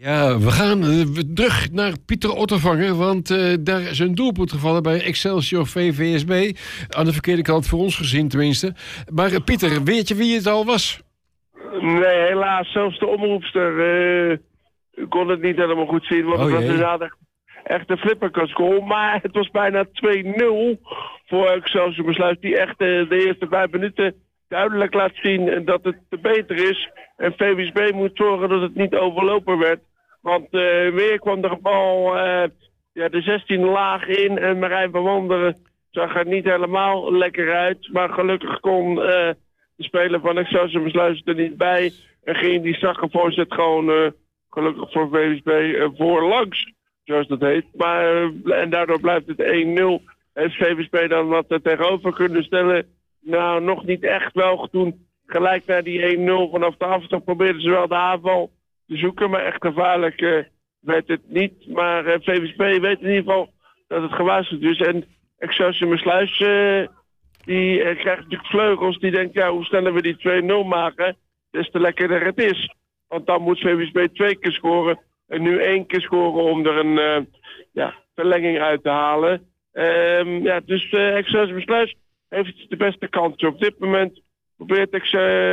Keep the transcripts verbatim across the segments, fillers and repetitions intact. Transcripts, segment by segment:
Ja, we gaan uh, terug naar Pieter Ottervanger, want uh, daar is een doelpunt gevallen bij Excelsior V V S B. Aan de verkeerde kant voor ons gezien tenminste. Maar uh, Pieter, weet je wie het al was? Nee, helaas. Zelfs de omroepster uh, kon het niet helemaal goed zien, want oh, het was jee. inderdaad echt, echt een flipperkastgoal. Maar het was bijna twee nul voor Excelsior Besluit, die echt uh, de eerste vijf minuten duidelijk laat zien dat het te beter is. En V V S B moet zorgen dat het niet overlopen werd. Want uh, weer kwam de bal uh, ja, de zestien laag in en Marijn van Wonderen zag er niet helemaal lekker uit. Maar gelukkig kon uh, de speler van Excelsior Besluit er niet bij. En ging die strakke voorzet gewoon uh, gelukkig voor V V S B uh, voorlangs, zoals dat heet. Maar, uh, en daardoor blijft het één nul. Heeft V V S B dan wat er tegenover kunnen stellen? Nou, nog niet echt wel toen. Gelijk naar die één nul vanaf de afstand probeerden ze wel de aanval te zoeken, maar echt gevaarlijk uh, werd het niet. Maar uh, V V S B weet in ieder geval dat het gewaarschuwd is. En Excelsior Mersluis, uh, die uh, krijgt natuurlijk vleugels. Die denkt, ja, hoe sneller we die twee nul maken, des te lekkerder het is. Want dan moet V V S B twee keer scoren. En nu één keer scoren om er een uh, ja, verlenging uit te halen. Um, ja, dus uh, Excelsior Mersluis heeft de beste kans op dit moment. Probeert uh,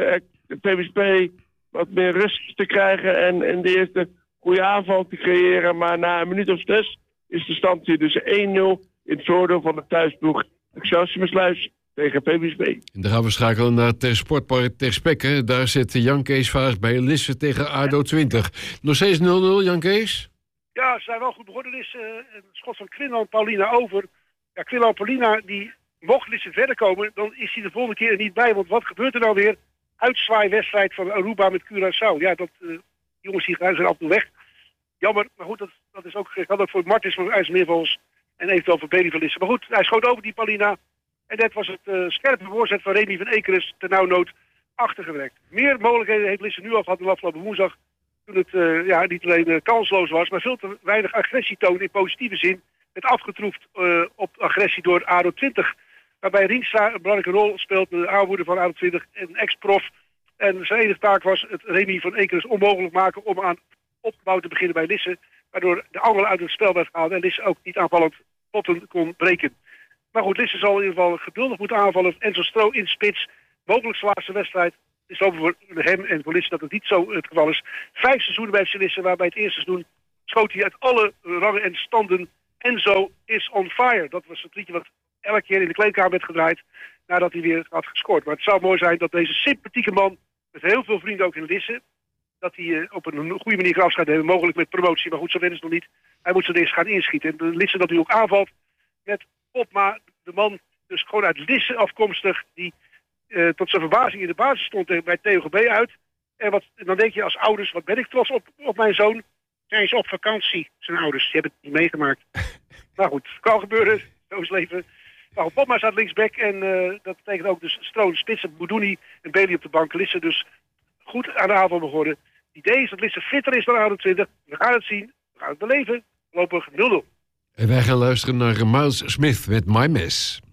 V V S B wat meer rust te krijgen en, en de eerste goede aanval te creëren. Maar na een minuut of zes is de stand hier dus één nul in het voordeel van de thuisploeg Excelsior Mersluis tegen V V S B. En dan gaan we schakelen naar Ter Sportpark Ter Spekke. Daar zit Jan Kees Vaas bij Lisse tegen A D O twintig. Nog steeds nul nul, Jan Kees? Ja, ze zijn wel goed begonnen. Het is uh, een schot van Quinlan Paulina over. Ja, Quinlan Paulina, die mocht Lisse verder komen, dan is hij de volgende keer er niet bij. Want wat gebeurt er nou weer? Uitzwaaiwedstrijd van Aruba met Curaçao. Ja, dat uh, jongens die gaan zijn af en toe weg. Jammer, maar goed, dat, dat is ook geldt ook voor Martens van IJsselmeervogels en eventueel voor Bailey van Lisse. Maar goed, hij schoot over die Paulina. En dat was het uh, scherpe voorzet van Remy van Ekeres ternauwnood achtergewerkt. Meer mogelijkheden heeft Lisse nu al gehad dan afgelopen woensdag. Toen het uh, ja, niet alleen uh, kansloos was, maar veel te weinig agressie toonde in positieve zin. Het afgetroefd uh, op agressie door A D O twintig. Waarbij Rienstra een belangrijke rol speelt, de aanvoerder van A D O twintig, een ex-prof. En zijn enige taak was het Remy van Ekeres onmogelijk maken om aan opbouw te beginnen bij Lisse. Waardoor de angel uit het spel werd gehaald en Lisse ook niet aanvallend potten kon breken. Maar goed, Lisse zal in ieder geval geduldig moeten aanvallen. En zo Stro in spits, mogelijk zijn laatste wedstrijd. Het is over voor hem en voor Lisse dat het niet zo het geval is. Vijf seizoenen bij F C Lisse, waarbij het eerste seizoen schoot hij uit alle rangen en standen. Enzo is on fire. Dat was het liedje wat elke keer in de kleedkamer werd gedraaid nadat hij weer had gescoord. Maar het zou mooi zijn dat deze sympathieke man, met heel veel vrienden ook in Lisse, dat hij uh, op een goede manier kan afscheid nemen, mogelijk met promotie. Maar goed, zo weten ze nog niet. Hij moet zo eerst gaan inschieten. En Lisse dat nu ook aanvalt met Popma, de man dus gewoon uit Lisse afkomstig, die uh, tot zijn verbazing in de basis stond bij T O G B uit. En, wat, en dan denk je als ouders, wat ben ik trots op, op mijn zoon. Zijn ze op vakantie, zijn ouders. Die hebben het niet meegemaakt. Nou goed, kan gebeuren. Zo is het leven. Nou, Popma staat linksback en uh, dat betekent ook dus Stroon, Spitsen, Boudouni en Bailey op de bank. Lisse dus goed aan de aanval begonnen. Het idee is dat Lisse fitter is dan A D O twintig. We gaan het zien. We gaan het beleven. Voorlopig nul nul. En wij gaan luisteren naar Miles Smith met My Mess.